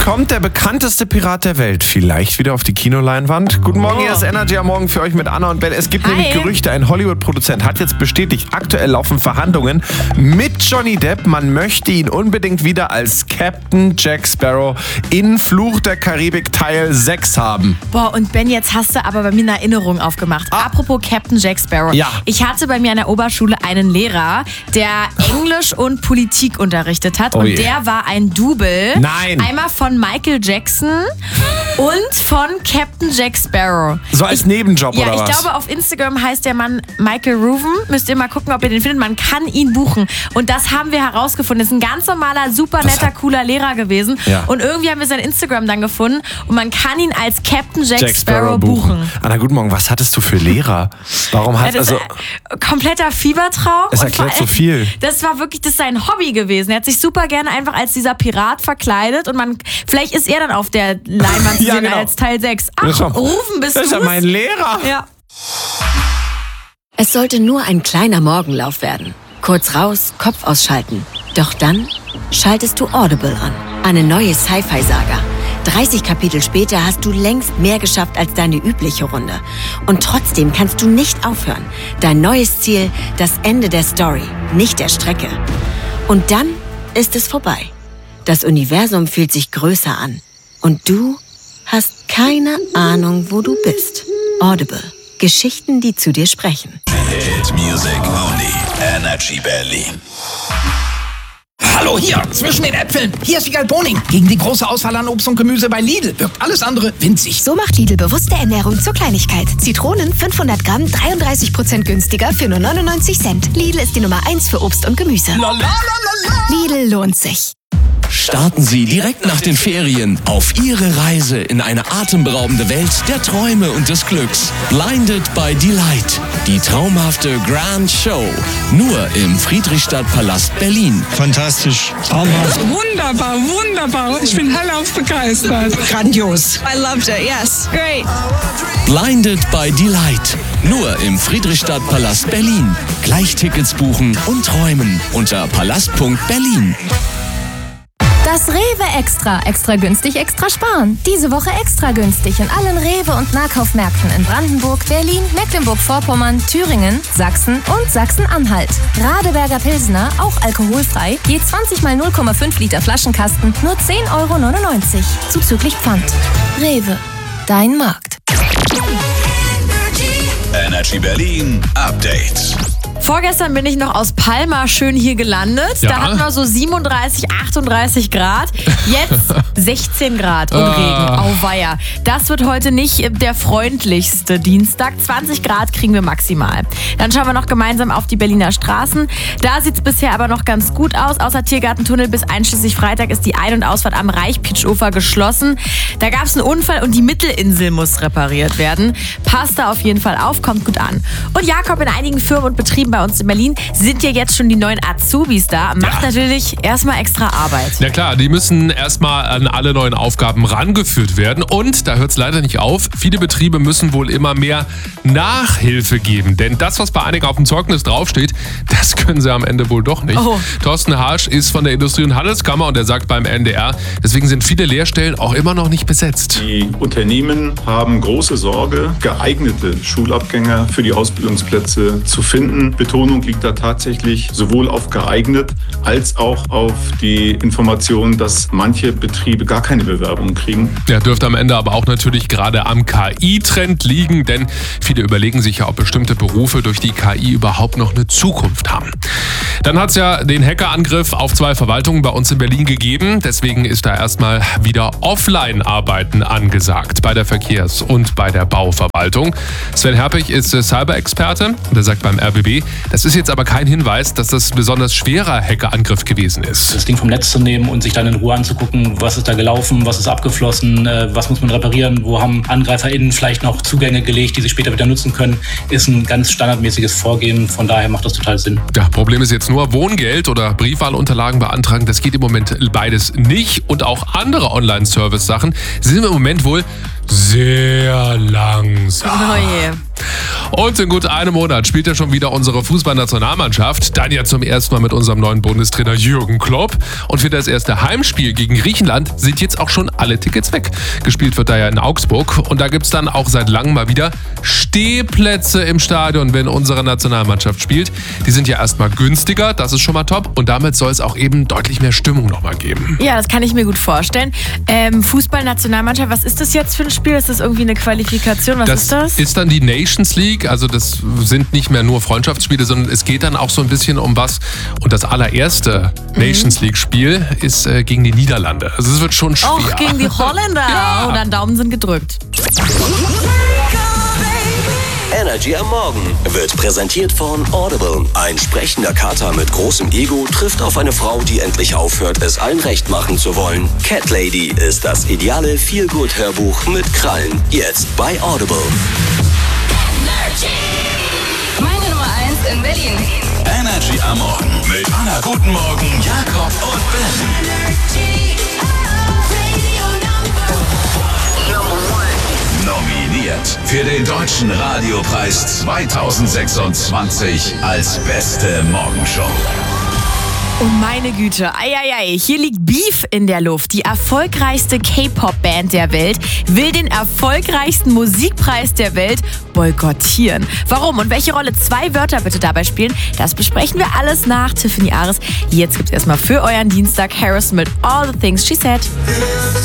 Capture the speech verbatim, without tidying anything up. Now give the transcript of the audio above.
kommt der bekannteste Pirat der Welt vielleicht wieder auf die Kinoleinwand? Guten Morgen, hier ist Energy am Morgen für euch mit Anna und Ben. Es gibt Hi. nämlich Gerüchte, ein Hollywood-Produzent hat jetzt bestätigt, aktuell laufen Verhandlungen mit Johnny Depp. Man möchte ihn unbedingt wieder als Captain Jack Sparrow in Fluch der Karibik Teil sechs haben. Boah, und Ben, jetzt hast du aber bei mir eine Erinnerung aufgemacht. Ah. Apropos Captain Jack Sparrow. Ja. Ich hatte bei mir an der Oberschule einen Lehrer, der Englisch und Politik unterrichtet hat. Oh und je. der war ein Double. Nein. Einmal von Michael Jackson und von Captain Jack Sparrow. So als ich, Nebenjob ja, oder was? Ja, ich glaube, auf Instagram heißt der Mann Michael Ruven. Müsst ihr mal gucken, ob ihr den findet. Man kann ihn buchen. Und das haben wir herausgefunden. Das ist ein ganz normaler, super netter, cooler Lehrer gewesen. Ja. Und irgendwie haben wir sein Instagram dann gefunden. Und man kann ihn als Captain Jack, Jack Sparrow, Sparrow buchen. buchen. Anna, guten Morgen. Was hattest du für Lehrer? Warum Ja, hat das also? ist kompletter Fiebertraum. Es Und erklärt vor allem, so viel. Das war wirklich, das ist sein Hobby gewesen. Er hat sich super gerne einfach als dieser Pirat verkleidet und man, vielleicht ist er dann auf der Leinwand zu Ja, sehen genau. als Teil sechs. Ach, Das ist ja- Rufen bist du. Das ist ja mein Lehrer. Ja. Es sollte nur ein kleiner Morgenlauf werden. Kurz raus, Kopf ausschalten. Doch dann schaltest du Audible an. Eine neue Sci-Fi-Saga. dreißig Kapitel später hast du längst mehr geschafft als deine übliche Runde. Und trotzdem kannst du nicht aufhören. Dein neues Ziel, das Ende der Story, nicht der Strecke. Und dann ist es vorbei. Das Universum fühlt sich größer an. Und du hast keine Ahnung, wo du bist. Audible. Geschichten, die zu dir sprechen. Hit Music Only. Energy Berlin. Hallo, hier, zwischen den Äpfeln. Hier ist Wiegald Boning. Gegen die große Auswahl an Obst und Gemüse bei Lidl wirkt alles andere winzig. So macht Lidl bewusste Ernährung zur Kleinigkeit. Zitronen fünfhundert Gramm, dreiunddreißig Prozent günstiger für nur neunundneunzig Cent. Lidl ist die Nummer eins für Obst und Gemüse. La, la, la, la, la. Lidl lohnt sich. Starten Sie direkt nach den Ferien auf Ihre Reise in eine atemberaubende Welt der Träume und des Glücks. Blinded by Delight. Die traumhafte Grand Show. Nur im Friedrichstadtpalast Berlin. Fantastisch. Traumhaft. Wunderbar, wunderbar. Ich bin hellauf begeistert. Grandios. I loved it, yes. Great. Blinded by Delight. Nur im Friedrichstadtpalast Berlin. Gleich Tickets buchen und träumen unter palast punkt berlin. Das Rewe Extra. Extra günstig, extra sparen. Diese Woche extra günstig in allen Rewe- und Nahkaufmärkten in Brandenburg, Berlin, Mecklenburg-Vorpommern, Thüringen, Sachsen und Sachsen-Anhalt. Radeberger Pilsner, auch alkoholfrei, je zwanzig mal null Komma fünf Liter Flaschenkasten, nur zehn Euro neunundneunzig. Zuzüglich Pfand. Rewe. Dein Markt. Energy Berlin Update. Vorgestern bin ich noch aus Palma schön hier gelandet. Ja. Da hatten wir so siebenunddreißig, achtunddreißig Grad. Jetzt sechzehn Grad und Regen. Auweia. Das wird heute nicht der freundlichste Dienstag. zwanzig Grad kriegen wir maximal. Dann schauen wir noch gemeinsam auf die Berliner Straßen. Da sieht es bisher aber noch ganz gut aus. Außer Tiergartentunnel bis einschließlich Freitag ist die Ein- und Ausfahrt am Reichpitsch-Ufer geschlossen. Da gab es einen Unfall und die Mittelinsel muss repariert werden. Passt da auf jeden Fall auf, kommt gut an. Und Jakob, in einigen Firmen und Betrieben bei uns in Berlin sind ja jetzt schon die neuen Azubis da. Macht Ja. natürlich erstmal extra Arbeit. Na klar, die müssen erstmal an alle neuen Aufgaben rangeführt werden. Und da hört es leider nicht auf. Viele Betriebe müssen wohl immer mehr Nachhilfe geben. Denn das, was bei einigen auf dem Zeugnis draufsteht, das können sie am Ende wohl doch nicht. Oh. Thorsten Harsch ist von der Industrie- und Handelskammer und er sagt beim N D R, deswegen sind viele Lehrstellen auch immer noch nicht besetzt. Die Unternehmen haben große Sorge, geeignete Schulabgänger für die Ausbildungsplätze zu finden. Betonung liegt da tatsächlich sowohl auf geeignet als auch auf die Information, dass manche Betriebe gar keine Bewerbung kriegen. Ja, dürfte am Ende aber auch natürlich gerade am K I-Trend liegen, denn viele überlegen sich ja, ob bestimmte Berufe durch die K I überhaupt noch eine Zukunft haben. Dann hat es ja den Hackerangriff auf zwei Verwaltungen bei uns in Berlin gegeben. Deswegen ist da erstmal wieder Offline-Arbeiten angesagt bei der Verkehrs- und bei der Bauverwaltung. Sven Herpich ist Cyber-Experte und er sagt beim R B B, das ist jetzt aber kein Hinweis, dass das ein besonders schwerer Hackerangriff gewesen ist. Das Ding vom Netz zu nehmen und sich dann in Ruhe anzugucken, was ist da gelaufen, was ist abgeflossen, äh, was muss man reparieren, wo haben AngreiferInnen vielleicht noch Zugänge gelegt, die sie später wieder nutzen können, ist ein ganz standardmäßiges Vorgehen. Von daher macht das total Sinn. Ja, Problem ist jetzt nur Wohngeld oder Briefwahlunterlagen beantragen. Das geht im Moment beides nicht. Und auch andere Online-Service-Sachen sind im Moment wohl sehr langsam. Oh je. Und in gut einem Monat spielt ja schon wieder unsere Fußballnationalmannschaft. Dann ja zum ersten Mal mit unserem neuen Bundestrainer Jürgen Klopp. Und für das erste Heimspiel gegen Griechenland sind jetzt auch schon alle Tickets weg. Gespielt wird da ja in Augsburg. Und da gibt's dann auch seit langem mal wieder Stehplätze im Stadion, wenn unsere Nationalmannschaft spielt. Die sind ja erstmal günstiger, das ist schon mal top. Und damit soll es auch eben deutlich mehr Stimmung nochmal geben. Ja, das kann ich mir gut vorstellen. Ähm, Fußballnationalmannschaft, was ist das jetzt für ein Spiel? Ist das irgendwie eine Qualifikation? Was das ist das? ist dann die Nations League. Also das sind nicht mehr nur Freundschaftsspiele, sondern es geht dann auch so ein bisschen um was. Und das allererste mhm. Nations League-Spiel ist äh, gegen die Niederlande. Also es wird schon schwer. Auch gegen die Holländer. Ja. Oh, dann Daumen sind gedrückt. Energy am Morgen wird präsentiert von Audible. Ein sprechender Kater mit großem Ego trifft auf eine Frau, die endlich aufhört, es allen recht machen zu wollen. Cat Lady ist das ideale Feel-Good-Hörbuch mit Krallen. Jetzt bei Audible. Meine Nummer eins in Berlin. Energy am Morgen mit Anna Guten Morgen, Jakob und Ben. Nominiert für den Deutschen Radiopreis zweitausendsechsundzwanzig als beste Morgenshow. Oh meine Güte, eieiei, hier liegt Beef in der Luft. Die erfolgreichste K-Pop-Band der Welt will den erfolgreichsten Musikpreis der Welt boykottieren. Warum und welche Rolle zwei Wörter bitte dabei spielen, das besprechen wir alles nach Tiffany Ares. Jetzt gibt's erstmal für euren Dienstag Harrison mit All the Things She Said.